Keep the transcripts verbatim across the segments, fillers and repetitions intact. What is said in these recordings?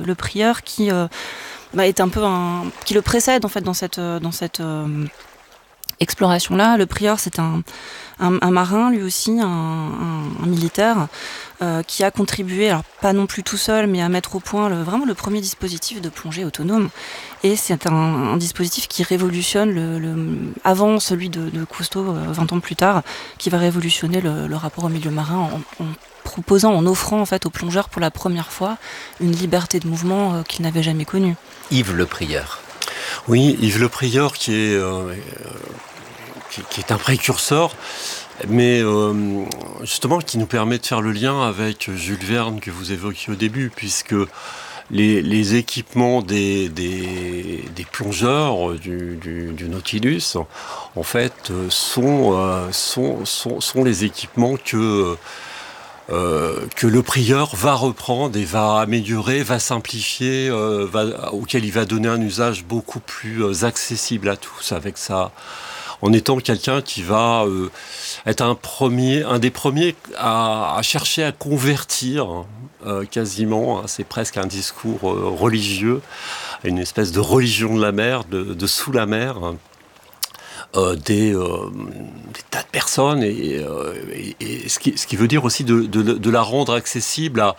le prieur qui euh, bah, est un peu un, qui le précède en fait dans cette dans cette euh, exploration-là. Le prieur, c'est un, un, un marin, lui aussi, un, un, un militaire, euh, qui a contribué, alors pas non plus tout seul, mais à mettre au point le, vraiment le premier dispositif de plongée autonome. Et c'est un, un dispositif qui révolutionne, le, le, avant celui de, de Cousteau, euh, vingt ans plus tard, qui va révolutionner le, le rapport au milieu marin en, en proposant, en offrant en fait aux plongeurs pour la première fois une liberté de mouvement euh, qu'ils n'avaient jamais connue. Yves Le Prieur. Oui, Yves Le Prieur qui est, euh, qui, qui est un précurseur, mais euh, justement qui nous permet de faire le lien avec Jules Verne que vous évoquiez au début, puisque les, les équipements des, des, des plongeurs du, du, du Nautilus, en fait, sont, euh, sont, sont, sont les équipements que... Euh, que le prieur va reprendre et va améliorer, va simplifier, euh, va, auquel il va donner un usage beaucoup plus euh, accessible à tous, avec ça, en étant quelqu'un qui va euh, être un premier, un des premiers à, à chercher à convertir euh, quasiment, hein, c'est presque un discours euh, religieux, une espèce de religion de la mer, de, de sous la mer. Hein. Euh, des, euh, des tas de personnes et, euh, et, et ce, qui, ce qui veut dire aussi de, de, de la rendre accessible à,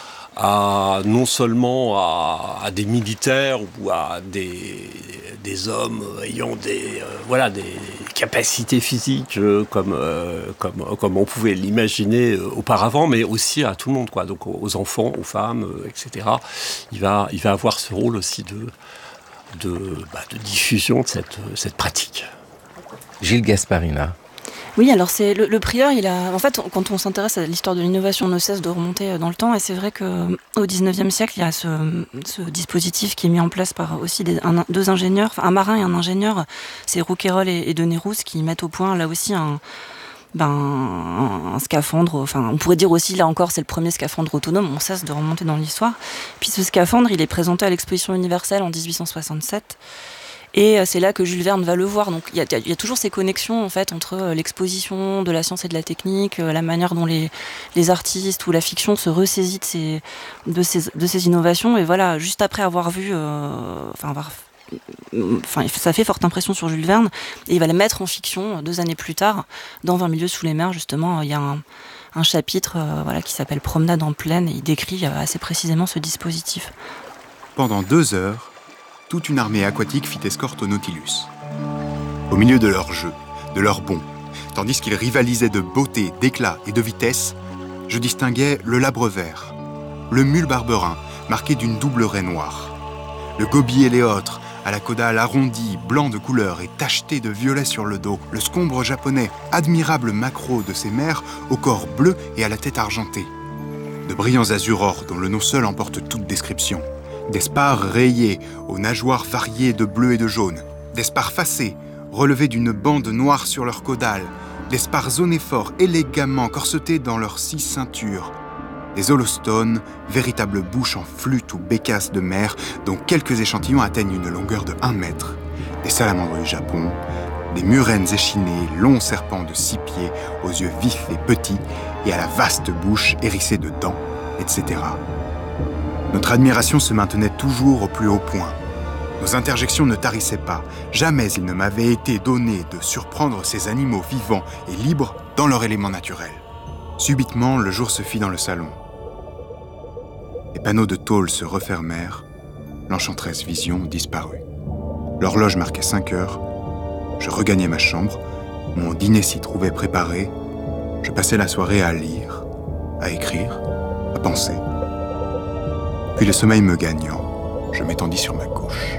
à non seulement à, à des militaires ou à des, des hommes ayant des, euh, voilà, des capacités physiques euh, comme, euh, comme, comme on pouvait l'imaginer euh, auparavant, mais aussi à tout le monde, quoi. Donc aux enfants, aux femmes, euh, et cetera. Il va, il va avoir ce rôle aussi de, de, bah, de diffusion de cette, cette pratique. Gilles Gasparina. Oui, alors c'est le, le prieur, il a, en fait, quand on s'intéresse à l'histoire de l'innovation, on ne cesse de remonter dans le temps, et c'est vrai que au dix-neuvième siècle, il y a ce, ce dispositif qui est mis en place par aussi des, un, deux ingénieurs, enfin, un marin et un ingénieur, c'est Rouquayrol et, et Denérousse, qui mettent au point là aussi un, ben, un, un scaphandre. Enfin, on pourrait dire aussi là encore, c'est le premier scaphandre autonome. On cesse de remonter dans l'histoire. Puis ce scaphandre, il est présenté à l'Exposition universelle en dix-huit cent soixante-sept. Et c'est là que Jules Verne va le voir. Donc il y a, il y a toujours ces connexions en fait entre l'exposition de la science et de la technique, la manière dont les, les artistes ou la fiction se ressaisit de ces, de ces, de ces innovations. Et voilà, juste après avoir vu, euh, enfin avoir, enfin ça fait forte impression sur Jules Verne. Et il va les mettre en fiction deux années plus tard dans vingt milieux sous les mers. Justement, il y a un, un chapitre, euh, voilà, qui s'appelle Promenade en plaine et il décrit assez précisément ce dispositif. Pendant deux heures. Toute une armée aquatique fit escorte au Nautilus. Au milieu de leur jeu, de leur bond, tandis qu'ils rivalisaient de beauté, d'éclat et de vitesse, je distinguais le labre vert, le mule barberin, marqué d'une double raie noire, le gobier éléotre, à la caudale arrondie, blanc de couleur et tacheté de violet sur le dos, le scombre japonais, admirable maquereau de ces mers, au corps bleu et à la tête argentée, de brillants azurors dont le nom seul emporte toute description, des spares rayés, aux nageoires variées de bleu et de jaune, des spares facés, relevés d'une bande noire sur leur caudale, des spares onéphores élégamment corsetés dans leurs six ceintures, des holostones, véritables bouches en flûte ou bécasses de mer, dont quelques échantillons atteignent une longueur de un mètre, des salamandres du Japon, des murènes échinées, longs serpents de six pieds, aux yeux vifs et petits, et à la vaste bouche hérissée de dents, et cetera. Notre admiration se maintenait toujours au plus haut point. Nos interjections ne tarissaient pas. Jamais il ne m'avait été donné de surprendre ces animaux vivants et libres dans leur élément naturel. Subitement, le jour se fit dans le salon. Les panneaux de tôle se refermèrent. L'enchanteresse vision disparut. L'horloge marquait cinq heures. Je regagnai ma chambre. Mon dîner s'y trouvait préparé. Je passais la soirée à lire, à écrire, à penser. Puis le sommeil me gagnant, je m'étendis sur ma couche.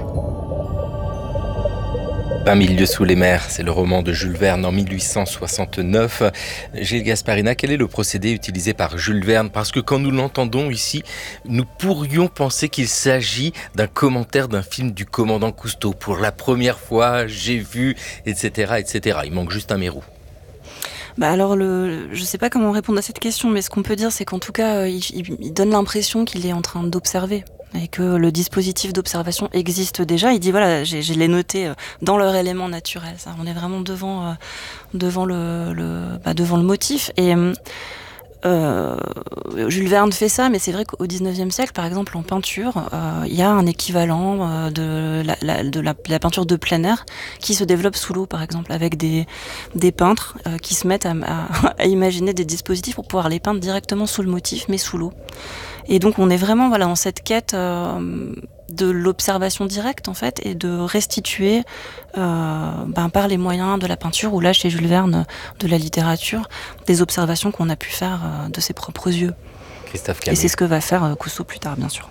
vingt milieux sous les mers, c'est le roman de Jules Verne en mille huit cent soixante-neuf. Gilles Gasparina, quel est le procédé utilisé par Jules Verne ? Parce que quand nous l'entendons ici, nous pourrions penser qu'il s'agit d'un commentaire d'un film du commandant Cousteau. Pour la première fois, j'ai vu, et cetera, et cetera. Il manque juste un mérou. Bah alors, le, je sais pas comment répondre à cette question, mais ce qu'on peut dire, c'est qu'en tout cas, il, il, il donne l'impression qu'il est en train d'observer et que le dispositif d'observation existe déjà. Il dit voilà, j'ai, je l'ai noté dans leur élément naturel. Ça, on est vraiment devant, euh, devant le, le, bah, devant le motif. Et Euh, Jules Verne fait ça, mais c'est vrai qu'au dix-neuvième siècle, par exemple, en peinture, il euh, y a un équivalent euh, de, la, la, de la, la peinture de plein air qui se développe sous l'eau, par exemple, avec des, des peintres euh, qui se mettent à, à, à imaginer des dispositifs pour pouvoir les peindre directement sous le motif, mais sous l'eau. Et donc on est vraiment voilà, dans cette quête euh, de l'observation directe, en fait, et de restituer euh, ben, par les moyens de la peinture, ou là, chez Jules Verne, de la littérature, des observations qu'on a pu faire euh, de ses propres yeux. Christophe Camus. Et c'est ce que va faire euh, Cousteau plus tard, bien sûr.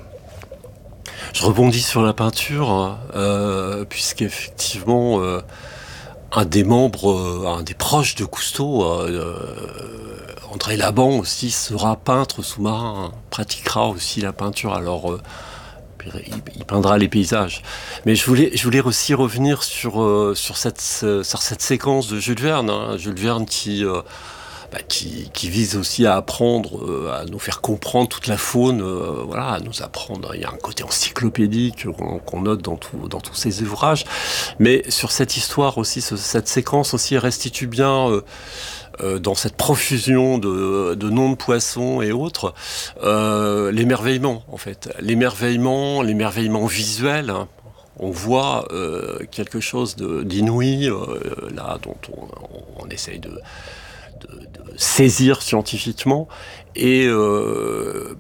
Je rebondis sur la peinture, euh, puisqu'effectivement, euh, un des membres, euh, un des proches de Cousteau, euh, André Laban aussi, sera peintre sous-marin, hein, pratiquera aussi la peinture. Alors, euh, il peindra les paysages. Mais je voulais, je voulais aussi revenir sur, euh, sur, cette, sur cette séquence de Jules Verne. Hein, Jules Verne qui... Euh, Bah, qui, qui vise aussi à apprendre, euh, à nous faire comprendre toute la faune, euh, voilà, à nous apprendre. Il y a un côté encyclopédique qu'on, qu'on note dans, tout, dans tous ses ouvrages. Mais sur cette histoire aussi, ce, cette séquence aussi restitue bien, euh, euh, dans cette profusion de, de noms de poissons et autres, euh, l'émerveillement, en fait. L'émerveillement, l'émerveillement visuel, hein. On voit euh, quelque chose de, d'inouï, euh, là, dont on, on essaye de... De, de saisir scientifiquement et, euh,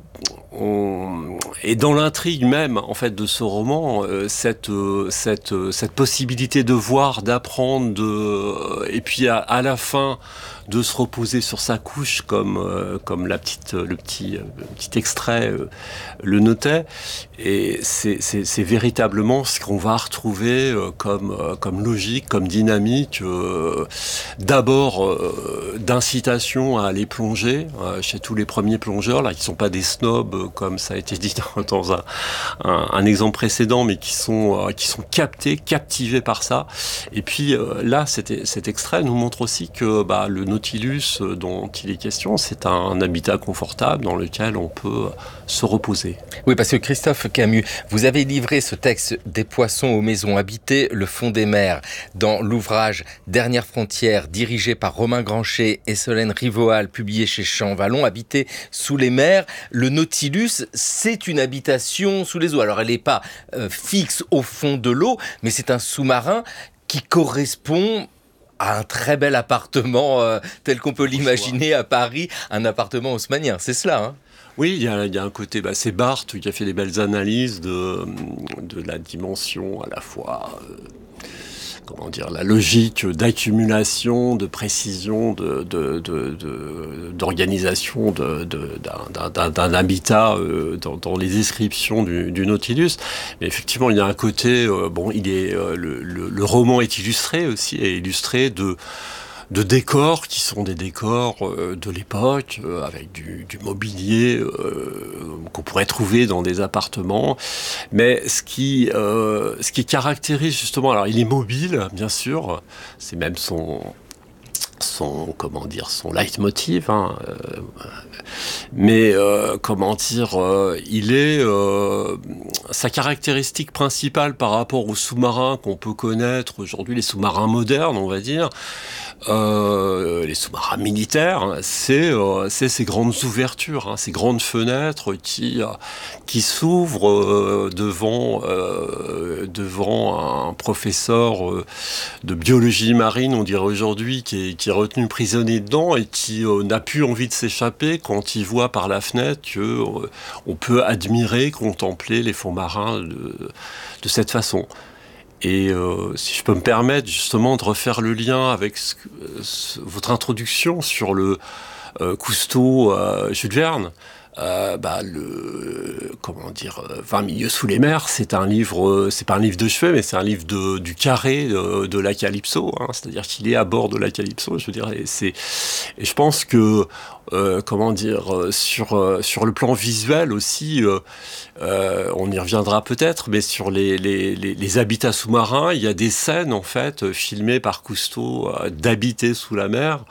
on, et dans l'intrigue même en fait de ce roman, euh, cette, euh, cette, euh, cette possibilité de voir, d'apprendre, de, euh, et puis à, à la fin de se reposer sur sa couche comme, euh, comme la petite, le, petit, euh, le petit extrait euh, le notait. Et c'est, c'est, c'est véritablement ce qu'on va retrouver euh, comme, euh, comme logique, comme dynamique, euh, d'abord euh, d'incitation à aller plonger euh, chez tous les premiers plongeurs, là, qui ne sont pas des snobs, euh, comme ça a été dit dans, dans un, un, un exemple précédent, mais qui sont, euh, qui sont captés, captivés par ça. Et puis euh, là, cet, cet extrait nous montre aussi que bah, le Nautilus dont il est question, c'est un habitat confortable dans lequel on peut se reposer. Oui, parce que Christophe Camus, vous avez livré ce texte des poissons aux maisons habitées, le fond des mers, dans l'ouvrage Dernière frontière, dirigé par Romain Grancher et Solène Rivoal, publié chez Champ-Vallon, habité sous les mers. Le Nautilus, c'est une habitation sous les eaux. Alors, elle n'est pas euh, fixe au fond de l'eau, mais c'est un sous-marin qui correspond à un très bel appartement euh, tel qu'on peut l'imaginer à Paris, un appartement haussmannien, c'est cela, hein? Oui, il y a, il y a un côté, bah, c'est Barthes qui a fait des belles analyses de, de la dimension à la fois, euh, comment dire, la logique d'accumulation, de précision, de, de, de, de, d'organisation de, de, d'un, d'un, d'un habitat euh, dans, dans les descriptions du, du Nautilus. Mais effectivement, il y a un côté, euh, bon, il est, euh, le, le, le roman est illustré aussi, est illustré de de décors qui sont des décors euh, de l'époque, euh, avec du, du mobilier euh, qu'on pourrait trouver dans des appartements. Mais ce qui, euh, ce qui caractérise justement, alors il est mobile, bien sûr, c'est même son... son, comment dire, son leitmotiv, hein, euh, mais euh, comment dire, euh, il est euh, sa caractéristique principale par rapport aux sous-marins qu'on peut connaître aujourd'hui, les sous-marins modernes, on va dire, euh, les sous-marins militaires, c'est euh, c'est ces grandes ouvertures, hein, ces grandes fenêtres qui euh, qui s'ouvrent euh, devant euh, devant un professeur euh, de biologie marine, on dirait aujourd'hui, qui est, qui est retenu prisonnier dedans et qui euh, n'a plus envie de s'échapper quand il voit par la fenêtre que euh, on peut admirer, contempler les fonds marins de, de cette façon. Et euh, si je peux me permettre justement de refaire le lien avec ce, ce, votre introduction sur le euh, Cousteau, euh, Jules Verne, Euh, bah, le, comment dire, vingt milieux sous les mers, c'est un livre, euh, c'est pas un livre de chevet, mais c'est un livre de, du carré de, de la Calypso, hein, c'est-à-dire qu'il est à bord de la Calypso, je veux dire, et c'est, et je pense que, euh, comment dire, sur, euh, sur le plan visuel aussi, euh, euh, on y reviendra peut-être, mais sur les, les, les, les habitats sous-marins, il y a des scènes, en fait, filmées par Cousteau, euh, d'habiter sous la mer,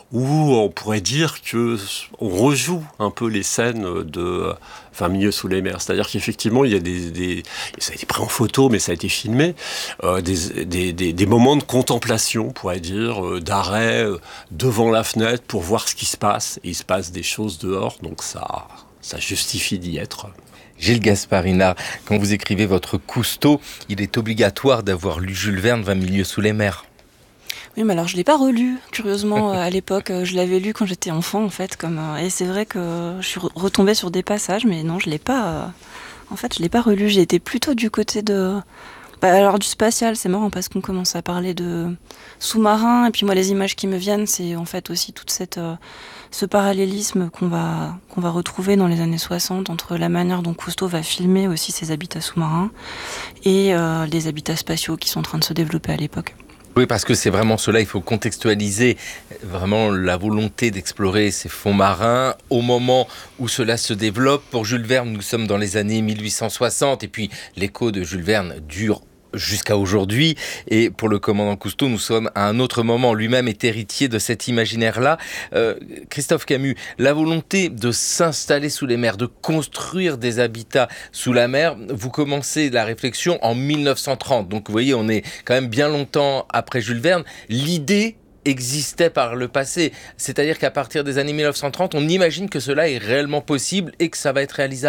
où on pourrait dire que on rejoue un peu les scènes de vingt milieux sous les mers. C'est-à-dire qu'effectivement, il y a des, des ça a été pris en photo, mais ça a été filmé, euh, des, des, des, des moments de contemplation, on pourrait dire, euh, d'arrêt euh, devant la fenêtre pour voir ce qui se passe. Et il se passe des choses dehors, donc ça, ça justifie d'y être. Gilles Gasparinat, quand vous écrivez votre Cousteau, il est obligatoire d'avoir lu Jules Verne, vingt milieux sous les mers. Oui, mais alors je l'ai pas relu, curieusement, à l'époque. Je l'avais lu quand j'étais enfant, en fait. Comme, et c'est vrai que je suis retombée sur des passages, mais non, je l'ai pas... En fait, je l'ai pas relu. J'ai été plutôt du côté de... Bah, alors, du spatial, c'est marrant, parce qu'on commence à parler de sous-marins. Et puis moi, les images qui me viennent, c'est en fait aussi toute cette... Euh, ce parallélisme qu'on va, qu'on va retrouver dans les années soixante entre la manière dont Cousteau va filmer aussi ses habitats sous-marins et euh, les habitats spatiaux qui sont en train de se développer à l'époque. Oui, parce que c'est vraiment cela, il faut contextualiser vraiment la volonté d'explorer ces fonds marins au moment où cela se développe. Pour Jules Verne, nous sommes dans les années mille huit cent soixante et puis l'écho de Jules Verne dure jusqu'à aujourd'hui. Et pour le commandant Cousteau, nous sommes à un autre moment. Lui-même est héritier de cet imaginaire-là. Euh, Christophe Camus, la volonté de s'installer sous les mers, de construire des habitats sous la mer, vous commencez la réflexion en mille neuf cent trente. Donc vous voyez, on est quand même bien longtemps après Jules Verne. L'idée existait par le passé. C'est-à-dire qu'à partir des années mille neuf cent trente, on imagine que cela est réellement possible et que ça va être réalisable ?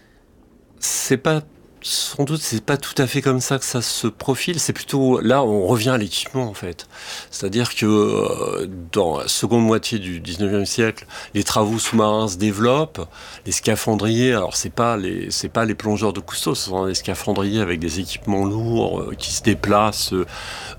C'est pas Sans doute, c'est pas tout à fait comme ça que ça se profile. C'est plutôt, là, on revient à l'équipement, en fait. C'est-à-dire que euh, dans la seconde moitié du dix-neuvième siècle, les travaux sous-marins se développent. Les scaphandriers, alors c'est pas les, c'est pas les plongeurs de Cousteau, ce sont des scaphandriers avec des équipements lourds euh, qui se déplacent euh,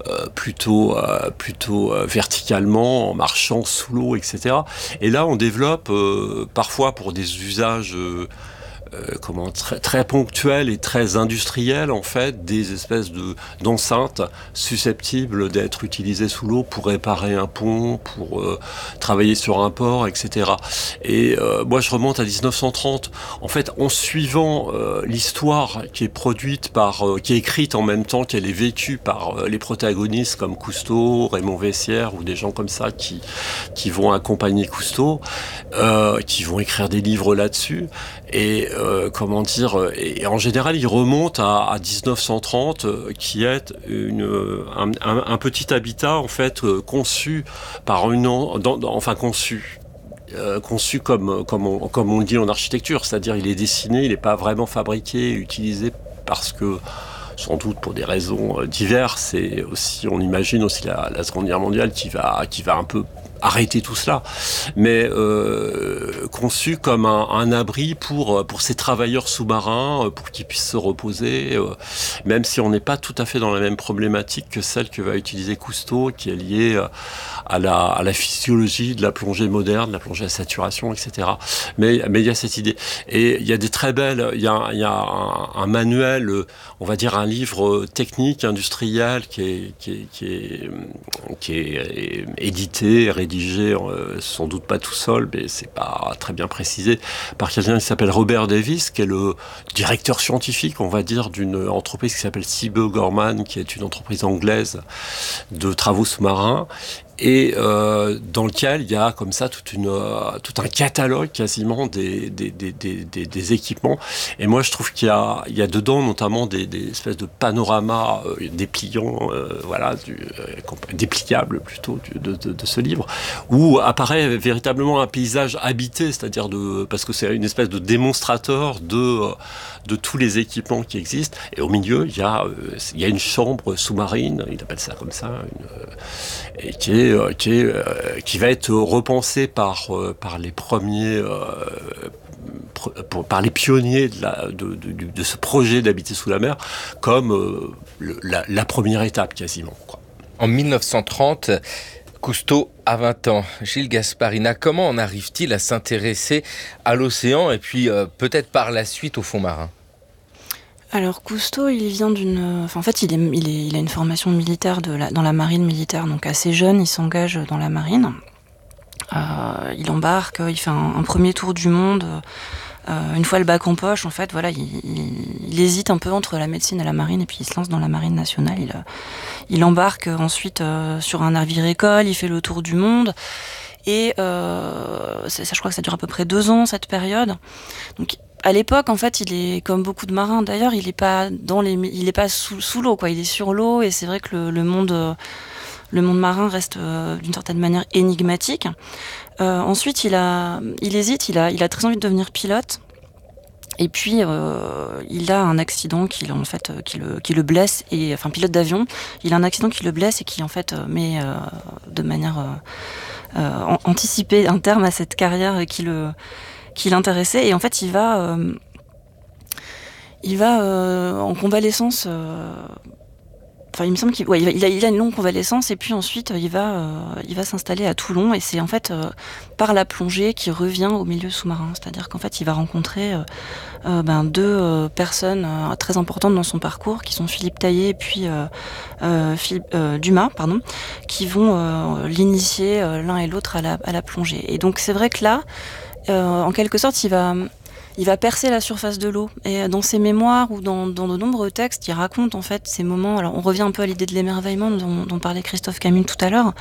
plutôt, euh, plutôt euh, verticalement, en marchant sous l'eau, et cetera. Et là, on développe euh, parfois pour des usages euh, Euh, comment, très, très ponctuel et très industriel, en fait, des espèces de, d'enceintes susceptibles d'être utilisées sous l'eau pour réparer un pont, pour euh, travailler sur un port, et cetera. Et euh, moi, je remonte à dix-neuf cent trente. En fait, en suivant euh, l'histoire qui est produite par, euh, qui est écrite en même temps qu'elle est vécue par euh, les protagonistes comme Cousteau, Raymond Vessière ou des gens comme ça qui, qui vont accompagner Cousteau, euh, qui vont écrire des livres là-dessus. Et euh, comment dire, et en général, il remonte à, à dix-neuf cent trente, euh, qui est une, un, un, un petit habitat en fait euh, conçu par une, dans, dans, enfin conçu. Euh, conçu comme, comme, on, comme on le dit en architecture, c'est-à-dire il est dessiné, il n'est pas vraiment fabriqué, utilisé parce que, sans doute pour des raisons diverses, et aussi, on imagine aussi la, la Seconde Guerre mondiale qui va, qui va un peu arrêter tout cela, mais euh, conçu comme un, un abri pour, pour ces travailleurs sous-marins, pour qu'ils puissent se reposer, euh, même si on n'est pas tout à fait dans la même problématique que celle que va utiliser Cousteau, qui est liée à la, à la physiologie de la plongée moderne, de la plongée à saturation, et cetera. Mais, mais il y a cette idée. Et il y a des très belles, il y a, il y a un, un manuel, on va dire un livre technique, industriel, qui est, qui est, qui est, qui est édité, rédigé, euh, sans doute pas tout seul, mais c'est pas très bien précisé, par quelqu'un qui s'appelle Robert Davis, qui est le directeur scientifique, on va dire, d'une entreprise qui s'appelle Seaboe Gorman, qui est une entreprise anglaise de travaux sous-marins, et euh, dans lequel il y a comme ça toute une, euh, tout un catalogue quasiment des, des, des, des, des, des équipements. Et moi, je trouve qu'il y a, il y a dedans notamment des, des espèces de panoramas euh, dépliants, euh, voilà, du, euh, dépliables plutôt du, de, de, de ce livre, où apparaît véritablement un paysage habité, c'est-à-dire de, parce que c'est une espèce de démonstrateur de, de tous les équipements qui existent. Et au milieu, il y a, euh, il y a une chambre sous-marine, il appelle ça comme ça, une, euh, et qui est Qui, est, euh, qui va être repensé par, euh, par les premiers, euh, pr- pour, par les pionniers de, la, de, de, de, de ce projet d'habiter sous la mer comme euh, le, la, la première étape quasiment, quoi. En mille neuf cent trente, Cousteau a vingt ans. Gilles Gasparinat, comment en arrive-t-il à s'intéresser à l'océan et puis euh, peut-être par la suite au fond marin ? Alors Cousteau, il vient d'une, enfin, en fait, il, est, il, est, il a une formation militaire de la, dans la marine militaire, donc assez jeune, il s'engage dans la marine. Euh, il embarque, il fait un, un premier tour du monde Euh, une fois le bac en poche, en fait, voilà, il, il, il hésite un peu entre la médecine et la marine, et puis il se lance dans la marine nationale. Il, il embarque ensuite euh, sur un navire-école, il fait le tour du monde. Et euh, ça, je crois que ça dure à peu près deux ans, cette période. Donc, à l'époque, en fait, il est comme beaucoup de marins. D'ailleurs, il est pas dans les, il est pas sous, sous l'eau, quoi. Il est sur l'eau, et c'est vrai que le, le monde, le monde marin reste euh, d'une certaine manière énigmatique. Euh, ensuite, il a, il hésite. Il a, il a très envie de devenir pilote. Et puis, euh, il a un accident qui, en fait, qui le, qui le blesse, et enfin pilote d'avion. Il a un accident qui le blesse et qui, en fait, met euh, de manière euh, euh, anticipée un terme à cette carrière qui le, qui l'intéressait. Et en fait, il va, euh, il va euh, en convalescence. Euh, Enfin, il me semble qu'il ouais, il a, il a une longue convalescence, et puis ensuite il va, euh, il va s'installer à Toulon, et c'est en fait euh, par la plongée qu'il revient au milieu sous-marin. C'est-à-dire qu'en fait il va rencontrer euh, euh, ben, deux euh, personnes euh, très importantes dans son parcours, qui sont Philippe Taillé et puis euh, euh, Philippe, euh, Dumas, pardon, qui vont euh, l'initier euh, l'un et l'autre à la, à la plongée. Et donc c'est vrai que là, euh, en quelque sorte, il va Il va percer la surface de l'eau. Et dans ses mémoires ou dans, dans de nombreux textes, il raconte en fait ces moments. Alors on revient un peu à l'idée de l'émerveillement dont, dont parlait Christophe Camus tout à l'heure.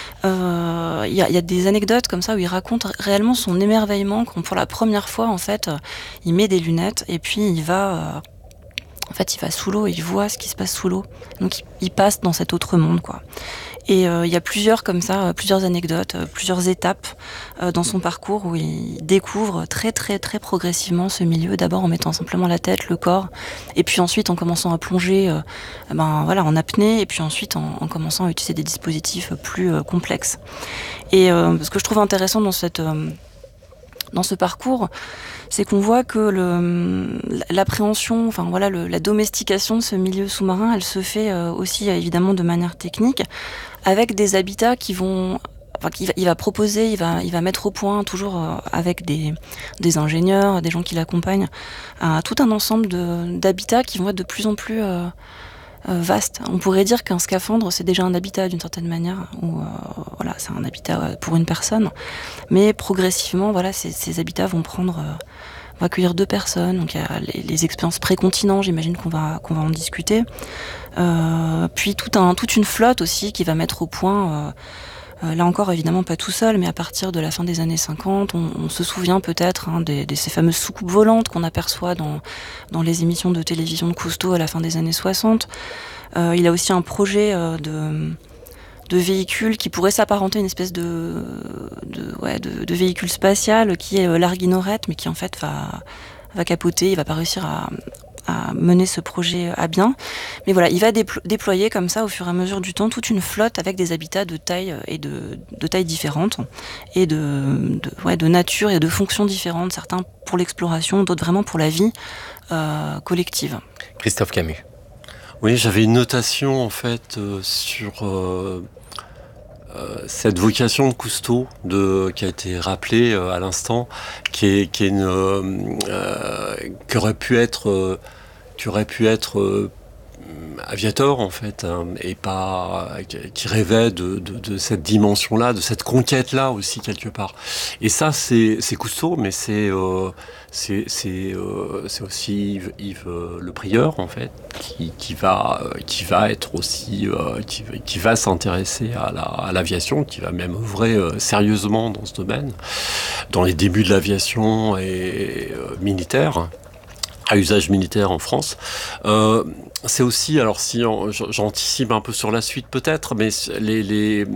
Euh, il y a, il y a des anecdotes comme ça où il raconte réellement son émerveillement quand pour la première fois en fait, il met des lunettes et puis il va, euh, en fait, il va sous l'eau et il voit ce qui se passe sous l'eau. Donc il, il passe dans cet autre monde, quoi. Et euh, il y a plusieurs comme ça, plusieurs anecdotes, euh, plusieurs étapes euh, dans son parcours où il découvre très très très progressivement ce milieu, d'abord en mettant simplement la tête, le corps, et puis ensuite en commençant à plonger euh, ben, voilà, en apnée, et puis ensuite en, en commençant à utiliser des dispositifs plus euh, complexes. Et euh, ce que je trouve intéressant dans cette... Euh, dans ce parcours, c'est qu'on voit que le, l'appréhension, enfin voilà, le, la domestication de ce milieu sous-marin, elle se fait euh, aussi évidemment de manière technique, avec des habitats qui vont, enfin, qu'il va, il va proposer, il va, il va mettre au point toujours euh, avec des, des ingénieurs, des gens qui l'accompagnent, euh, tout un ensemble de, d'habitats qui vont être de plus en plus euh, Euh, vaste. On pourrait dire qu'un scaphandre, c'est déjà un habitat d'une certaine manière, ou euh, voilà, c'est un habitat pour une personne. Mais progressivement, voilà, ces, ces habitats vont prendre, euh, vont accueillir deux personnes. Donc il y a les, les expériences pré-continent, j'imagine qu'on va qu'on va en discuter. Euh, puis tout un, toute une flotte aussi qui va mettre au point. Euh, Euh, là encore, évidemment, pas tout seul, mais à partir de la fin des années cinquante, on, on se souvient peut-être hein, de, de ces fameuses soucoupes volantes qu'on aperçoit dans, dans les émissions de télévision de Cousteau à la fin des années soixante. Euh, il a aussi un projet euh, de, de véhicule qui pourrait s'apparenter à une espèce de, de, ouais, de, de véhicule spatial qui est euh, l'Arguinorette, mais qui en fait va, va capoter, il va pas réussir à... à mener ce projet à bien. Mais voilà, il va déplo- déployer comme ça au fur et à mesure du temps toute une flotte avec des habitats de taille et de, de tailles différentes et de, de, ouais, de nature et de fonctions différentes, certains pour l'exploration, d'autres vraiment pour la vie euh, collective. Christophe Camus. Oui, j'avais une notation en fait euh, sur euh, euh, cette vocation de Cousteau de, qui a été rappelée euh, à l'instant, qui est, qui est une, euh, euh, qui aurait pu être euh, qui aurait pu être euh, aviateur en fait, hein, et pas qui rêvait de, de, de cette dimension-là, de cette conquête-là aussi quelque part. Et ça, c'est, c'est Cousteau, mais c'est euh, c'est c'est, euh, c'est aussi Yves, Yves euh, Le Prieur en fait, qui, qui va euh, qui va être aussi euh, qui, qui va s'intéresser à, la, à l'aviation, qui va même œuvrer euh, sérieusement dans ce domaine, dans les débuts de l'aviation et euh, militaire. À usage militaire en France. Euh, c'est aussi, alors si on, j'anticipe un peu sur la suite peut-être, mais les, les,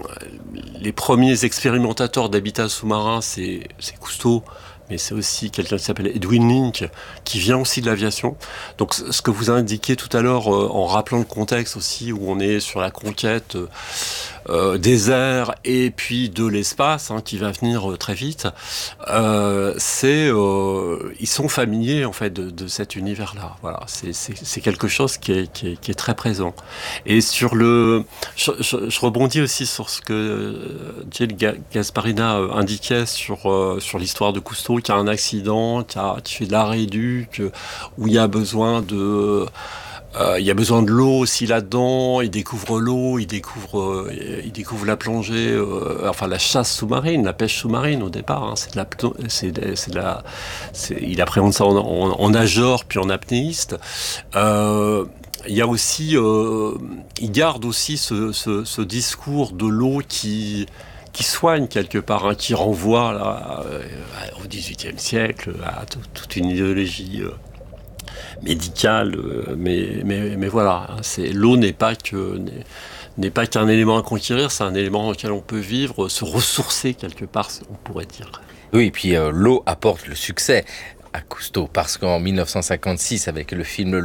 les premiers expérimentateurs d'habitat sous-marin, c'est, c'est Cousteau, mais c'est aussi quelqu'un qui s'appelle Edwin Link, qui vient aussi de l'aviation. Donc ce que vous indiquiez tout à l'heure, euh, en rappelant le contexte aussi, où on est sur la conquête euh, euh, des airs et puis de l'espace, hein, qui va venir euh, très vite, euh, c'est, euh, ils sont familiers en fait de, de cet univers-là. Voilà, c'est, c'est, c'est quelque chose qui est, qui, est, qui est très présent. Et sur le, je, je, je rebondis aussi sur ce que Gilles Gasparina indiquait sur euh, sur l'histoire de Cousteau, qui a un accident, qui, a, qui fait de la rééduque, où il y a besoin de Euh, il y a besoin de l'eau aussi là-dedans. Il découvre l'eau, il découvre, euh, il découvre la plongée, euh, enfin la chasse sous-marine, la pêche sous-marine au départ. Hein, c'est de la, c'est de, c'est de la, c'est, il appréhende ça en, en, en nageur puis en apnéiste. Euh, il y a aussi, euh, il garde aussi ce, ce, ce discours de l'eau qui qui soigne quelque part, hein, qui renvoie là, euh, au dix-huitième siècle à t- toute une idéologie. Euh, médicale, mais, mais, mais voilà, c'est, l'eau n'est pas, que, n'est, n'est pas qu'un élément à conquérir, c'est un élément auquel on peut vivre, se ressourcer quelque part, on pourrait dire. Oui, et puis euh, l'eau apporte le succès à Cousteau, parce qu'en mille neuf cent cinquante-six, avec le film